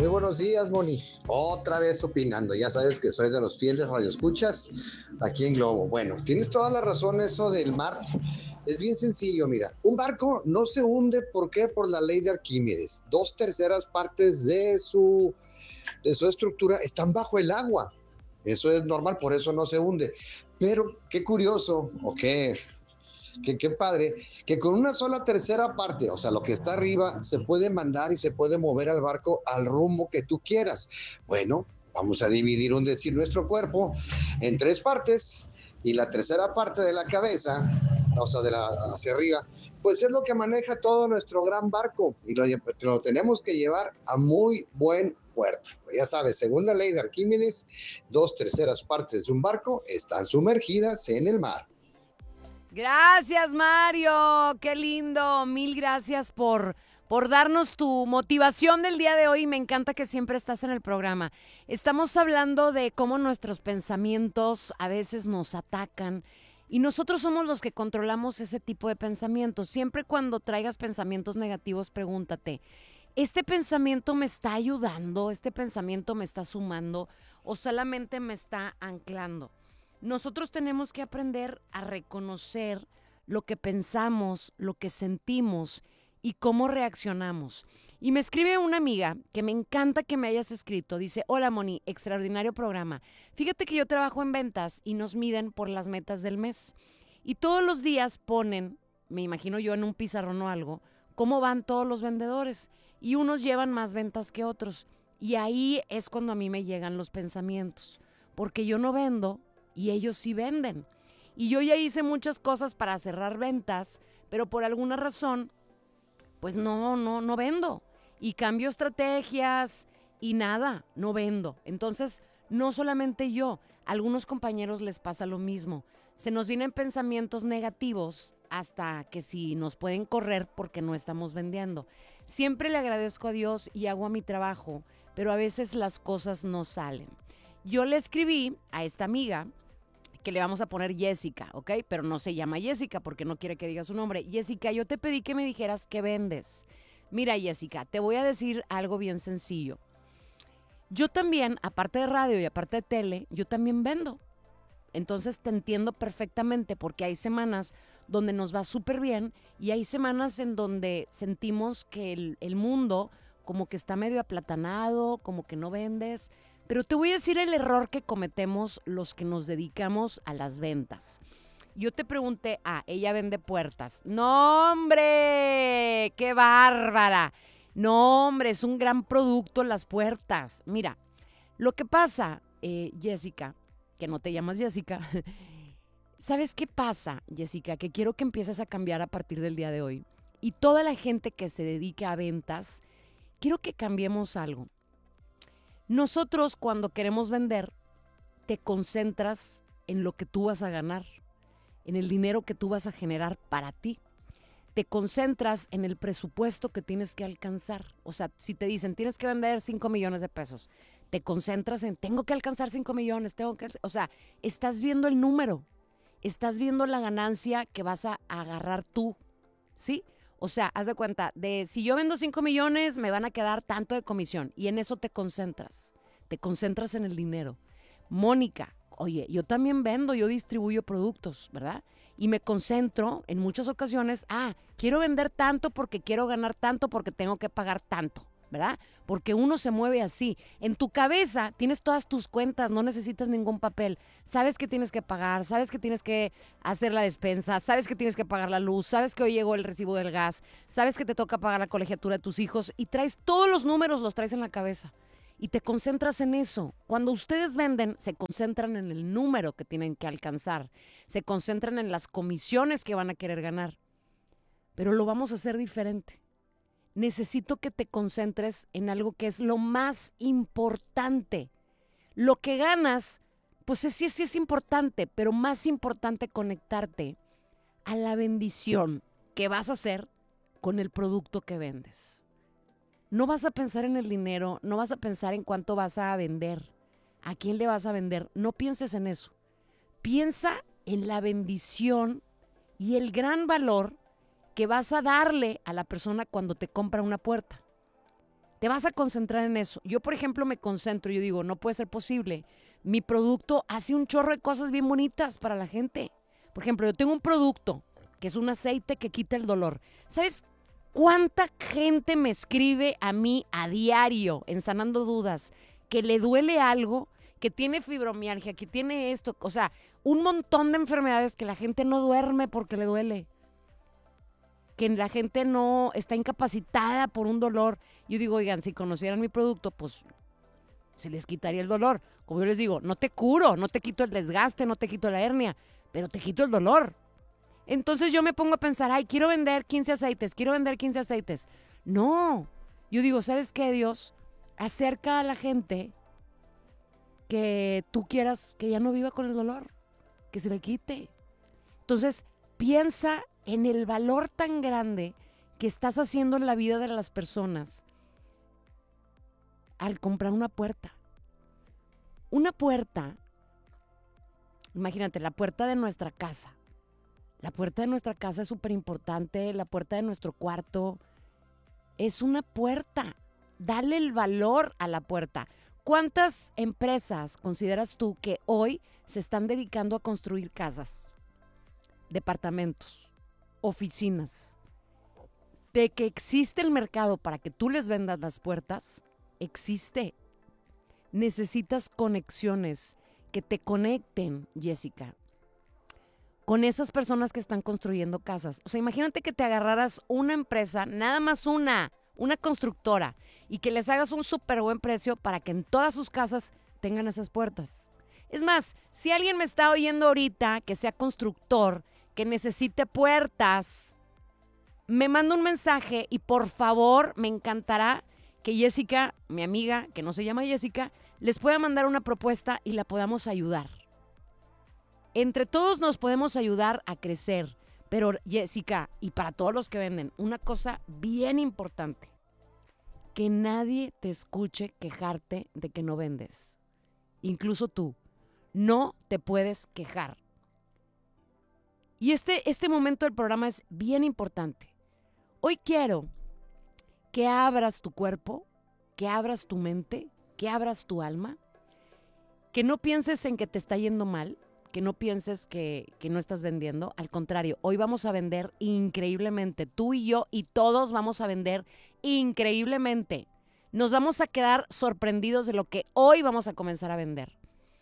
Muy buenos días, Moni. Otra vez opinando. Ya sabes que soy de los fieles radioescuchas aquí en Globo. Bueno, tienes toda la razón eso del mar. Es bien sencillo, mira. Un barco no se hunde, ¿por qué? Por la ley de Arquímedes. 2/3 partes de su estructura están bajo el agua. Eso es normal, por eso no se hunde. Pero qué curioso, o qué padre, que con una sola tercera parte, o sea, lo que está arriba, se puede mandar y se puede mover al barco al rumbo que tú quieras. Bueno, vamos a dividir nuestro cuerpo en 3 partes y la tercera parte de la cabeza, o sea, hacia arriba, pues es lo que maneja todo nuestro gran barco y lo tenemos que llevar a muy buen puerto. Ya sabes, según la ley de Arquímedes, 2/3 partes de un barco están sumergidas en el mar. Gracias, Mario. Qué lindo. Mil gracias por darnos tu motivación del día de hoy. Me encanta que siempre estás en el programa. Estamos hablando de cómo nuestros pensamientos a veces nos atacan y nosotros somos los que controlamos ese tipo de pensamientos. Siempre cuando traigas pensamientos negativos, pregúntate, ¿este pensamiento me está ayudando? ¿Este pensamiento me está sumando? ¿O solamente me está anclando? Nosotros tenemos que aprender a reconocer lo que pensamos, lo que sentimos y cómo reaccionamos. Y me escribe una amiga que me encanta que me hayas escrito. Dice, hola Moni, extraordinario programa. Fíjate que yo trabajo en ventas y nos miden por las metas del mes. Y todos los días ponen, me imagino yo en un pizarrón o algo, cómo van todos los vendedores. Y unos llevan más ventas que otros. Y ahí es cuando a mí me llegan los pensamientos. Porque yo no vendo y ellos sí venden. Y yo ya hice muchas cosas para cerrar ventas, pero por alguna razón, pues no vendo. Y cambio estrategias y nada, no vendo. Entonces, no solamente yo, a algunos compañeros les pasa lo mismo. Se nos vienen pensamientos negativos hasta que si nos pueden correr porque no estamos vendiendo. Siempre le agradezco a Dios y hago a mi trabajo, pero a veces las cosas no salen. Yo le escribí a esta amiga que le vamos a poner Jessica, ¿ok? Pero no se llama Jessica porque no quiere que diga su nombre. Jessica, yo te pedí que me dijeras qué vendes. Mira, Jessica, te voy a decir algo bien sencillo. Yo también, aparte de radio y aparte de tele, yo también vendo. Entonces te entiendo perfectamente porque hay semanas donde nos va súper bien y hay semanas en donde sentimos que el mundo como que está medio aplatanado, como que no vendes. Pero te voy a decir el error que cometemos los que nos dedicamos a las ventas. Yo te pregunté, ella vende puertas. ¡No, hombre! ¡Qué bárbara! No, hombre, es un gran producto las puertas. Mira, lo que pasa, Jessica, que no te llamas Jessica, ¿sabes qué pasa, Jessica? Que quiero que empieces a cambiar a partir del día de hoy. Y toda la gente que se dedica a ventas, quiero que cambiemos algo. Nosotros cuando queremos vender, te concentras en lo que tú vas a ganar, en el dinero que tú vas a generar para ti. Te concentras en el presupuesto que tienes que alcanzar. O sea, si te dicen, tienes que vender 5 millones de pesos, te concentras en, tengo que alcanzar 5 millones, o sea, estás viendo el número, estás viendo la ganancia que vas a agarrar tú, ¿sí? O sea, haz de cuenta, de si yo vendo 5 millones, me van a quedar tanto de comisión. Y en eso te concentras en el dinero. Mónica, oye, yo también vendo, yo distribuyo productos, ¿verdad? Y me concentro en muchas ocasiones, quiero vender tanto porque quiero ganar tanto porque tengo que pagar tanto, ¿verdad? Porque uno se mueve así. En tu cabeza tienes todas tus cuentas, no necesitas ningún papel. Sabes que tienes que pagar, sabes que tienes que hacer la despensa, sabes que tienes que pagar la luz, sabes que hoy llegó el recibo del gas, sabes que te toca pagar la colegiatura de tus hijos y traes todos los números, los traes en la cabeza. Y te concentras en eso. Cuando ustedes venden, se concentran en el número que tienen que alcanzar. Se concentran en las comisiones que van a querer ganar. Pero lo vamos a hacer diferente. Necesito que te concentres en algo que es lo más importante. Lo que ganas, pues sí es importante, pero más importante conectarte a la bendición que vas a hacer con el producto que vendes. No vas a pensar en el dinero, no vas a pensar en cuánto vas a vender, a quién le vas a vender. No pienses en eso. Piensa en la bendición y el gran valor que vas a darle a la persona cuando te compra una puerta. te vas a concentrar en eso. Yo, por ejemplo, me concentro, yo digo, no puede ser posible. Mi producto hace un chorro de cosas bien bonitas para la gente. Por ejemplo, yo tengo un producto que es un aceite que quita el dolor. ¿Sabes cuánta gente me escribe a mí a diario en Sanando Dudas que le duele algo, que tiene fibromialgia, que tiene esto? O sea, un montón de enfermedades que la gente no duerme porque le duele, que la gente no está incapacitada por un dolor. Yo digo, oigan, si conocieran mi producto, pues se les quitaría el dolor. Como yo les digo, no te curo, no te quito el desgaste, no te quito la hernia, pero te quito el dolor. Entonces yo me pongo a pensar, ay, quiero vender 15 aceites, quiero vender 15 aceites. No, yo digo, ¿sabes qué, Dios? Acerca a la gente que tú quieras que ya no viva con el dolor, que se le quite. Entonces, piensa en el valor tan grande que estás haciendo en la vida de las personas al comprar una puerta. Una puerta, imagínate, la puerta de nuestra casa. La puerta de nuestra casa es súper importante, la puerta de nuestro cuarto. Es una puerta. Dale el valor a la puerta. ¿Cuántas empresas consideras tú que hoy se están dedicando a construir casas, departamentos, oficinas? De que existe el mercado para que tú les vendas las puertas, existe. Necesitas conexiones que te conecten, Jessica, con esas personas que están construyendo casas. O sea, imagínate que te agarraras una empresa, nada más una constructora, y que les hagas un súper buen precio para que en todas sus casas tengan esas puertas. Es más, si alguien me está oyendo ahorita, que sea constructor, que necesite puertas, me manda un mensaje y por favor me encantará que Jessica, mi amiga, que no se llama Jessica, les pueda mandar una propuesta y la podamos ayudar. Entre todos nos podemos ayudar a crecer. Pero Jessica, y para todos los que venden, una cosa bien importante, que nadie te escuche quejarte de que no vendes. Incluso tú, no te puedes quejar. Y este momento del programa es bien importante. Hoy quiero que abras tu cuerpo, que abras tu mente, que abras tu alma, que no pienses en que te está yendo mal, que no pienses que no estás vendiendo. Al contrario, hoy vamos a vender increíblemente. Tú y yo y todos vamos a vender increíblemente. Nos vamos a quedar sorprendidos de lo que hoy vamos a comenzar a vender.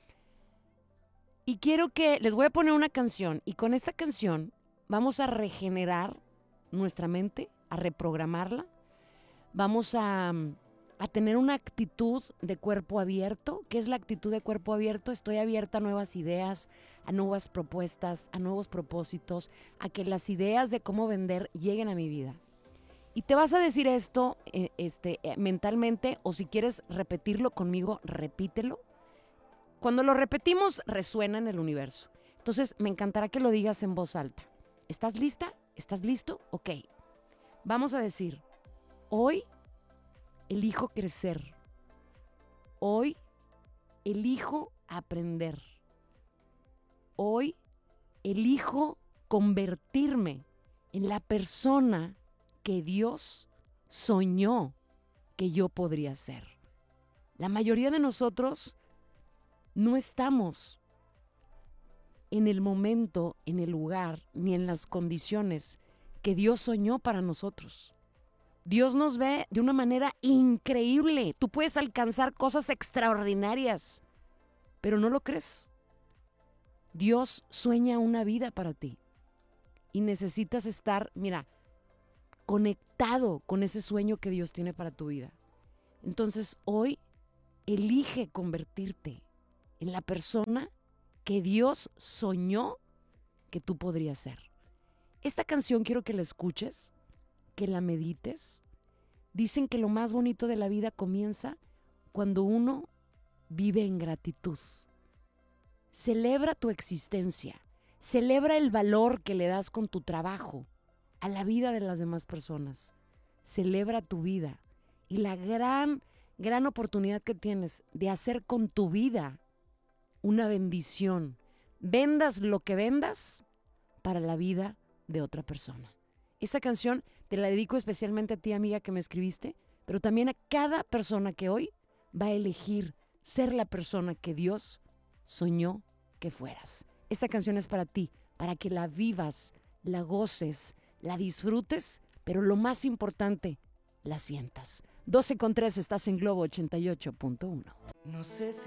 Y quiero que les voy a poner una canción y con esta canción vamos a regenerar nuestra mente, a reprogramarla. Vamos a tener una actitud de cuerpo abierto. ¿Qué es la actitud de cuerpo abierto? Estoy abierta a nuevas ideas, a nuevas propuestas, a nuevos propósitos, a que las ideas de cómo vender lleguen a mi vida. Y te vas a decir esto mentalmente, o si quieres repetirlo conmigo, repítelo. Cuando lo repetimos, resuena en el universo. Entonces, me encantará que lo digas en voz alta. ¿Estás lista? ¿Estás listo? Ok. Vamos a decir, hoy elijo crecer. Hoy elijo aprender. Hoy elijo convertirme en la persona que Dios soñó que yo podría ser. La mayoría de nosotros no estamos en el momento, en el lugar, ni en las condiciones que Dios soñó para nosotros. Dios nos ve de una manera increíble. Tú puedes alcanzar cosas extraordinarias, pero no lo crees. Dios sueña una vida para ti y necesitas estar, conectado con ese sueño que Dios tiene para tu vida. Entonces, hoy elige convertirte en la persona que Dios soñó que tú podrías ser. Esta canción quiero que la escuches, que la medites. Dicen que lo más bonito de la vida comienza cuando uno vive en gratitud. Celebra tu existencia, celebra el valor que le das con tu trabajo a la vida de las demás personas. Celebra tu vida y la gran oportunidad que tienes de hacer con tu vida una bendición. Vendas lo que vendas para la vida de otra persona. Esa canción te la dedico especialmente a ti, amiga, que me escribiste, pero también a cada persona que hoy va a elegir ser la persona que Dios soñó que fueras. Esta canción es para ti, para que la vivas, la goces, la disfrutes, pero lo más importante, la sientas. 12:03, estás en Globo 88.1. No sé si